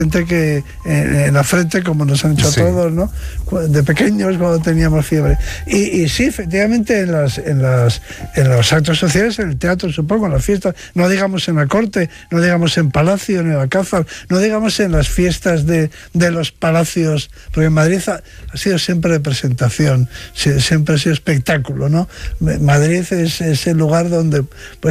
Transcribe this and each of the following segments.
que en la frente, como nos han hecho a todos, ¿no? De pequeños, cuando teníamos fiebre. Y sí, efectivamente, en los actos sociales, en el teatro, supongo, en las fiestas, no digamos en la corte, no digamos en Palacio, en el Alcázar, no digamos en las fiestas de los palacios, porque en Madrid ha sido siempre representación, siempre ha sido espectáculo, ¿no? Madrid es el lugar donde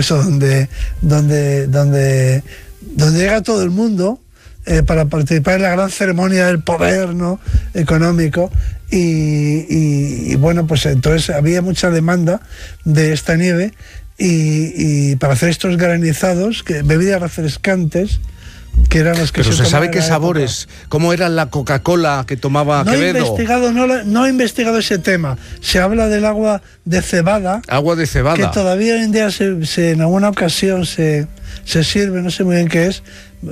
llega todo el mundo para participar en la gran ceremonia del poder, ¿no?, económico, y bueno, pues entonces había mucha demanda de esta nieve y para hacer estos granizados, bebidas refrescantes, que eran los que pero se sabe qué sabores, cómo era la Coca-Cola que tomaba Quevedo. No he investigado ese tema. Se habla del agua de cebada. Agua de cebada. Que todavía hoy en día en alguna ocasión se sirve, no sé muy bien qué es.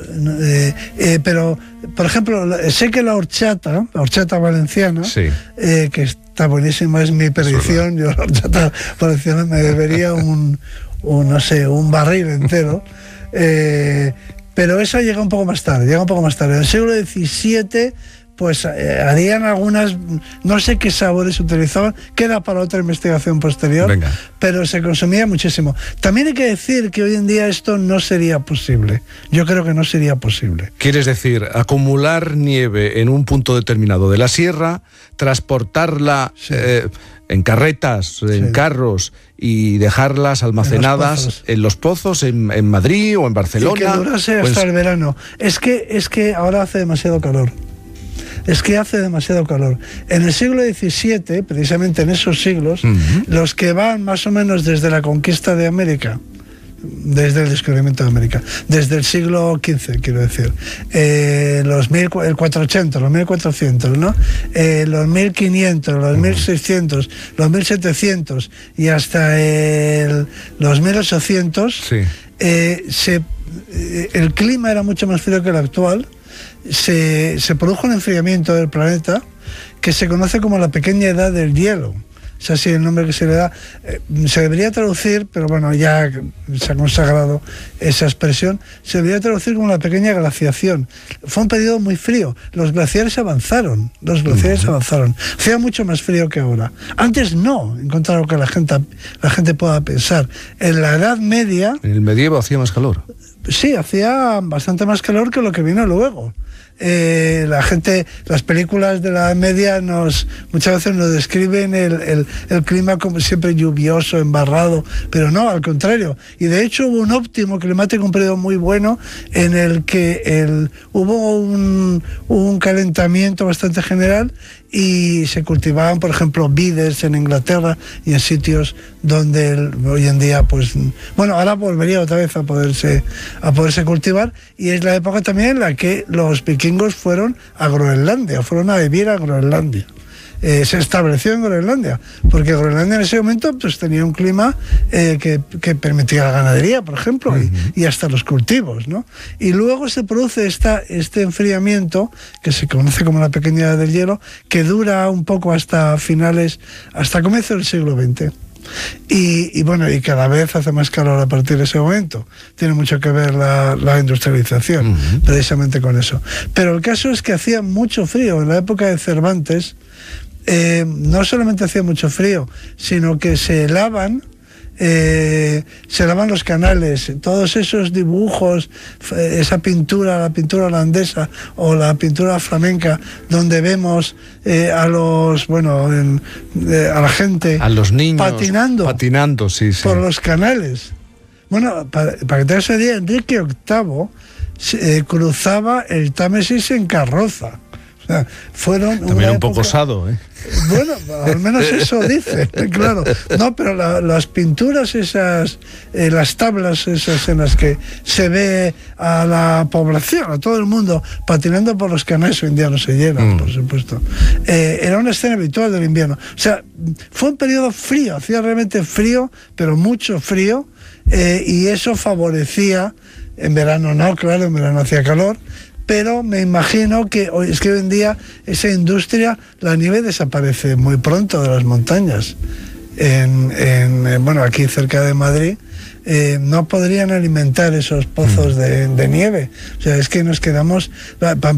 Pero, por ejemplo, sé que la horchata valenciana, sí, que está buenísima, es mi perdición. Yo la horchata valenciana me bebería un barril entero. Pero eso llega un poco más tarde. En el siglo XVII, pues harían algunas, no sé qué sabores utilizaban, queda para otra investigación posterior. Venga. Pero se consumía muchísimo. También hay que decir que hoy en día esto no sería posible. Yo creo que no sería posible. ¿Quieres decir acumular nieve en un punto determinado de la sierra, transportarla en carretas, en carros, y dejarlas almacenadas en los pozos en Madrid o en Barcelona? Y que durase hasta el verano. Es que ahora hace demasiado calor. En el siglo XVII, precisamente en esos siglos, los que van más o menos desde la conquista de América, desde el descubrimiento de América, desde el siglo XV, quiero decir, el 480, los 1400, ¿no? Los 1500, los 1600, los 1700 y hasta los 1800, sí, el clima era mucho más frío que el actual. Se produjo un enfriamiento del planeta que se conoce como la pequeña edad del hielo. Es así el nombre que se le da. Se debería traducir, pero bueno, ya se ha consagrado esa expresión, se debería traducir como la pequeña glaciación. Fue un periodo muy frío. Los glaciares avanzaron. Hacía mucho más frío que ahora. Antes no, en contra de lo que la gente pueda pensar. En la Edad Media... En el medievo hacía más calor. Sí, hacía bastante más calor que lo que vino luego. Las películas de la Edad Media muchas veces nos describen el clima como siempre lluvioso, embarrado, pero no, al contrario. Y de hecho hubo un óptimo climático, un periodo muy bueno en el que hubo un calentamiento bastante general y se cultivaban, por ejemplo, vides en Inglaterra y en sitios donde hoy en día, pues, bueno, ahora volvería otra vez a poderse cultivar, y es la época también en la que los vikingos fueron a Groenlandia, fueron a vivir a Groenlandia. Se estableció en Groenlandia, porque Groenlandia en ese momento pues tenía un clima que permitía la ganadería, por ejemplo, y hasta los cultivos, ¿no? Y luego se produce este enfriamiento, que se conoce como la pequeña edad del hielo, que dura un poco hasta comienzo del siglo XX. Y bueno, y cada vez hace más calor a partir de ese momento. Tiene mucho que ver la industrialización, precisamente con eso. Pero el caso es que hacía mucho frío. En la época de Cervantes, no solamente hacía mucho frío, sino que se helaban los canales, todos esos dibujos, esa pintura, la pintura holandesa o la pintura flamenca, donde vemos a la gente, a los niños patinando sí. por los canales. Bueno, para que te hagas una idea, Enrique VIII cruzaba el Támesis en carroza. Fueron también un poco osado, ¿eh? Bueno, al menos eso dice, claro. No, pero las pinturas esas, las tablas esas en las que se ve a la población, a todo el mundo patinando por los canales, hoy en día no se llenan, por supuesto. Era una escena habitual del invierno. O sea, fue un periodo frío, hacía realmente frío, pero mucho frío, y eso favorecía, en verano no, claro, en verano hacía calor, pero me imagino que hoy en día esa industria, la nieve desaparece muy pronto de las montañas. Aquí cerca de Madrid, no podrían alimentar esos pozos de nieve. O sea, es que nos quedamos...